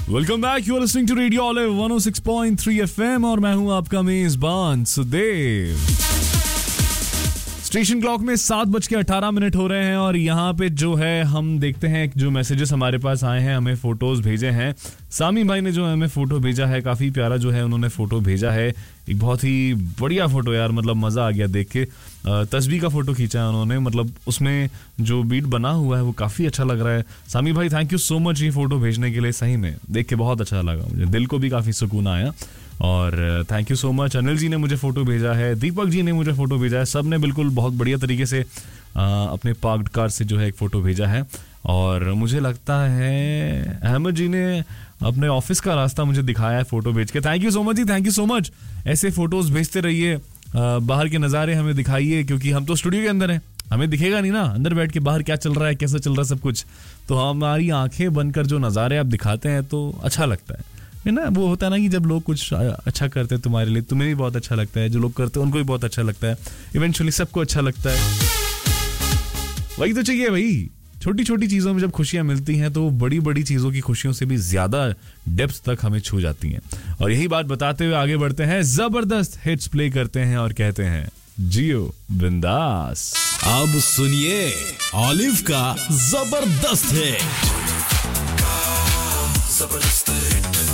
Welcome back, you are listening to radio olive 106.3 FM और मैं हूं आपका मेजबान सुदेव। स्टेशन क्लॉक में 7:18 हो रहे हैं और यहाँ पे जो है हम देखते हैं जो मैसेजेस हमारे पास आए हैं, हमें फोटोज भेजे हैं। सामी भाई ने जो हमें फोटो भेजा है, काफी प्यारा जो है उन्होंने फोटो भेजा है। एक बहुत ही बढ़िया फोटो यार, मतलब मजा आ गया देख के। तस्बीह का फोटो खींचा है उन्होंने, मतलब उसमें जो बीट बना हुआ है वो काफी अच्छा लग रहा है। सामी भाई थैंक यू सो मच ये फोटो भेजने के लिए, सही में देख के बहुत अच्छा लगा मुझे, दिल को भी काफी सुकून आया। और thank you so much. Anil ji ने मुझे फोटो भेजा है, दीपक जी ने मुझे फोटो भेजा है, सब ने बिल्कुल बहुत बढ़िया तरीके से अपने पार्क्ड कार से जो है एक फोटो भेजा है। और मुझे लगता है अहमद जी ने अपने ऑफिस का रास्ता मुझे दिखाया है फोटो भेज के। Thank you so much ji, thank you so much. ऐसे फोटोज भेजते रहिए, बाहर के नज़ारे हमें दिखाइए, क्योंकि हम तो स्टूडियो के अंदर हैं, हमें दिखेगा नहीं ना अंदर बैठ के बाहर क्या चल रहा है, कैसे चल रहा है सब कुछ। तो हमारी आंखें बनकर जो नज़ारे आप दिखाते हैं तो अच्छा लगता है ना। वो होता है ना कि जब लोग कुछ अच्छा करते हैं तुम्हारे लिए, तुम्हें भी बहुत अच्छा लगता है, जो लोग करते हैं उनको भी बहुत अच्छा लगता है, इवेंचुअली सबको अच्छा लगता है। वही तो चाहिए भाई, छोटी छोटी चीजों में जब खुशियां मिलती हैं तो बड़ी बड़ी चीजों की खुशियों से भी ज्यादा डेप्थ तक हमें छू जाती हैं। और यही बात बताते हुए आगे बढ़ते हैं, जबरदस्त हिट्स प्ले करते हैं और कहते हैं जियो बिंदास। अब सुनिए ऑलिव का जबरदस्त हिट।